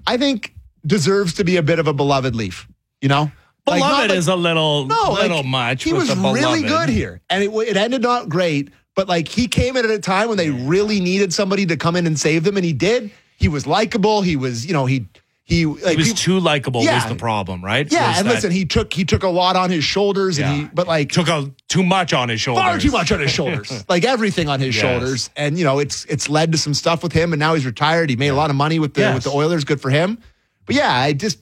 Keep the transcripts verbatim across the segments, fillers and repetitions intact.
I think deserves to be a bit of a beloved Leaf. You know, beloved like, like, is a little, no, little like, much. He with was the really beloved. good here, and it, it ended not great. But like he came in at a time when they really needed somebody to come in and save them, and he did. He was likable. He was, you know, he he like, he was people, too likable. Yeah. Was the problem, right? Yeah, was and that, listen, he took he took a lot on his shoulders, Yeah. and he but like took a, too much on his shoulders. far too much on his shoulders, like everything on his Yes. shoulders, and you know it's it's led to some stuff with him, and now he's retired. He made a lot of money with the Yes. with the Oilers. Good for him. But yeah, I just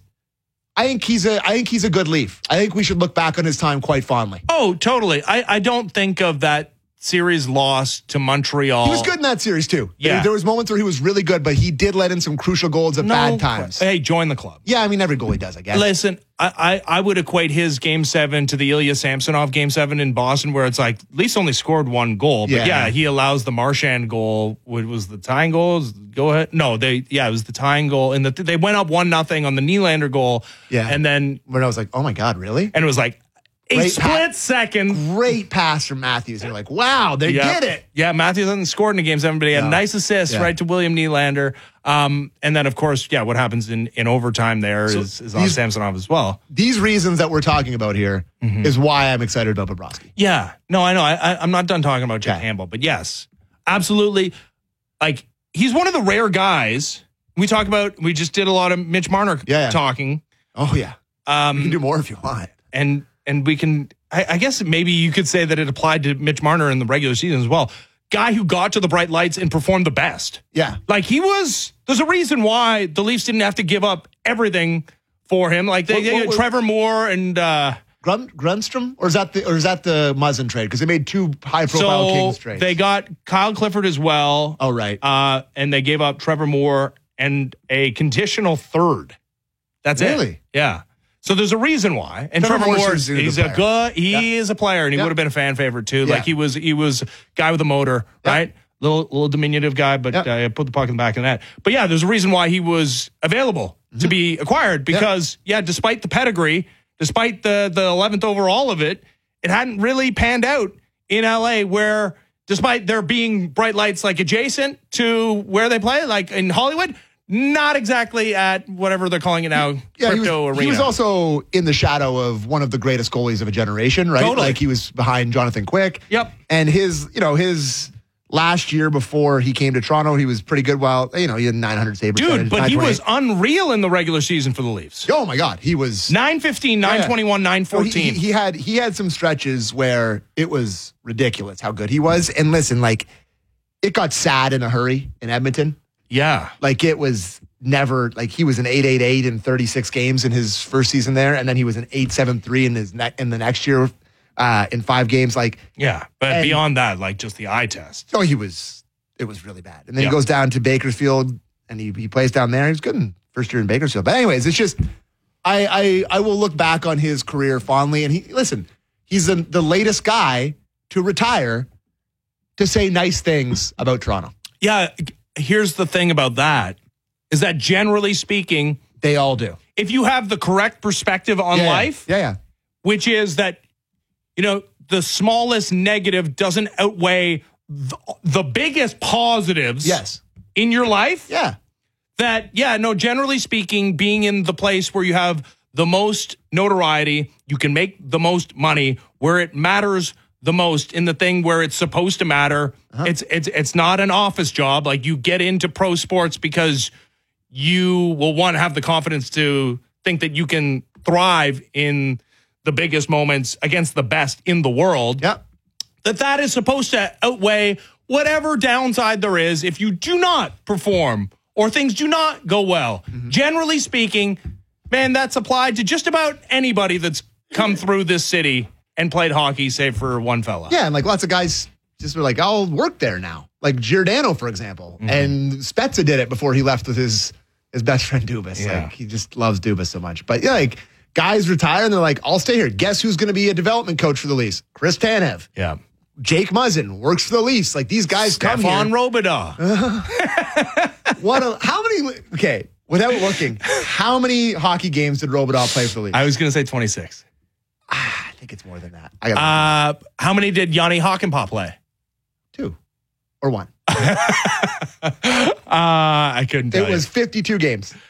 I think he's a I think he's a good Leaf. I think we should look back on his time quite fondly. Oh, totally. I, I don't think of that series loss to Montreal. He was good in that series too. Yeah. There, there was moments where he was really good, but he did let in some crucial goals at No, bad times. Hey, join the club. Yeah, I mean every goalie does, I guess. Listen, I, I, I would equate his game seven to the Ilya Samsonov game seven in Boston, where it's like Leafs only scored one goal, but Yeah. yeah, he allows the Marchand goal. What was the tying goal? Go ahead. No, they yeah, it was the tying goal, and the, they went up one nothing on the Nylander goal. Yeah. and then When I was like, oh my God, really? and it was like a Great split pa- second. Great pass from Matthews. You're like, wow, they Yeah. did it. Yeah, Matthews hasn't scored in a game seven, but he had No. a nice assist Yeah. right to William Nylander. Um, and then, of course, yeah, what happens in, in overtime there So is, is on these- Samsonov as well. These reasons that we're talking about here is Mm-hmm. why I'm excited about Bobrovsky. Yeah, no, I know. I, I, I'm not done talking about Jack Okay. Campbell, but yes, absolutely. Like, he's one of the rare guys. We talk about, we just did a lot of Mitch Marner Yeah, yeah. talking. Oh yeah, you Um, can do more if you want. and and we can, I, I guess maybe you could say that it applied to Mitch Marner in the regular season as well. Guy who got to the bright lights and performed the best. Yeah, Like he was, there's a reason why the Leafs didn't have to give up everything for him. Like they, What- they what- what- Trevor Moore and uh, Grun, Grunstrom, or is that the or is that the Muzzin trade? Because they made two high profile so Kings trades. they got Kyle Clifford as well. oh right, Uh, and they gave up Trevor Moore and a conditional third. That's it. Really? Yeah. So there's a reason why. And Trevor Trevor, Moore Moore, seems to be a he's good a good, he Yeah. is a player, and he Yeah. would have been a fan favorite too. Yeah. Like he was, he was a guy with a motor, Yeah. right? Little, little diminutive guy, but Yeah. uh, put the puck in the back of the net. But yeah, there's a reason why he was available to be acquired because yeah. despite the pedigree, despite the the eleventh overall of it, it hadn't really panned out in L A where despite there being bright lights like adjacent to where they play, like in Hollywood, not exactly at whatever they're calling it now, yeah, he was, crypto arena. he was also in the shadow of one of the greatest goalies of a generation, right? Totally. Like he was behind Jonathan Quick. Yep. And his, you know, his last year before he came to Toronto, he was pretty good. While you know, he had nine hundred save percentage, Dude, but he nine twenty-eight. was unreal in the regular season for the Leafs. Oh my God, he was nine fifteen, nine twenty-one, nine So he- fourteen. He, he had he had some stretches where it was ridiculous how good he was. And listen, like it got sad in a hurry in Edmonton. Yeah. Like it was never like he was an eight eight eight in thirty-six games in his first season there, and then he was an eight seven three in his ne- in the next year uh, in five games. Like Yeah. But And- beyond that, like just the eye test. oh, he was it was really bad. And then Yeah. he goes down to Bakersfield and he he plays down there. He's good in first year in Bakersfield. But anyways, it's just I I I will look back on his career fondly. And he listen, he's the, the latest guy to retire to say nice things about Toronto. Yeah. Here's the thing about that is that generally speaking, They all do. if you have the correct perspective on Yeah, yeah. life, Yeah, yeah. which is that, you know, the smallest negative doesn't outweigh the, the biggest positives Yes. in your life. Yeah. That, yeah, no, generally speaking, being in the place where you have the most notoriety, you can make the most money, where it matters the most in the thing where it's supposed to matter. Uh-huh. It's it's it's not an office job. Like you get into pro sports because you will want to have the confidence to think that you can thrive in the biggest moments against the best in the world. Yeah. That that is supposed to outweigh whatever downside there is if you do not perform or things do not go well. Mm-hmm. Generally speaking, man, that's applied to just about anybody that's come through this city and played hockey, save for one fella. Yeah, and like lots of guys just were like, I'll work there now. Like Giordano, for example. Mm-hmm. And Spezza did it before he left with his his best friend Dubas. Yeah. Like he just loves Dubas so much. But yeah, like guys retire and they're like, I'll stay here. Guess who's going to be a development coach for the Leafs? Chris Tanev. Yeah. Jake Muzzin works for the Leafs. Like these guys come Stefan here. Robidas. What a, how many, okay, without looking, how many hockey games did Robidas play for the Leafs? I was going to say twenty-six. Ah, I think it's more than that. I got Uh, how many did Yanni Hakanpää play? two or one. Uh, I couldn't tell It was you. fifty-two games.